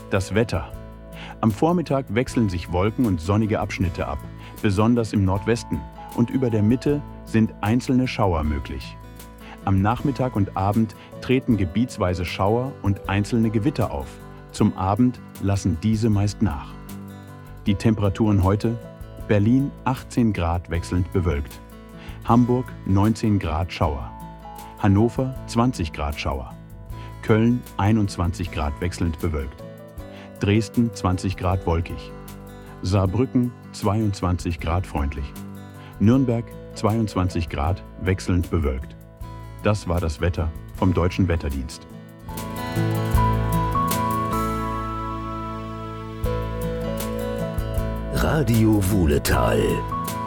Das Wetter. Am Vormittag wechseln sich Wolken und sonnige Abschnitte ab, besonders im Nordwesten, und über der Mitte sind einzelne Schauer möglich. Am Nachmittag und Abend treten gebietsweise Schauer und einzelne Gewitter auf. Zum Abend lassen diese meist nach. Die Temperaturen heute: Berlin 18 Grad wechselnd bewölkt, Hamburg 19 Grad Schauer, Hannover 20 Grad Schauer, Köln 21 Grad wechselnd bewölkt, Dresden 20 Grad wolkig, Saarbrücken 22 Grad freundlich, Nürnberg 22 Grad wechselnd bewölkt. Das war das Wetter vom Deutschen Wetterdienst. Radio Wuhletal.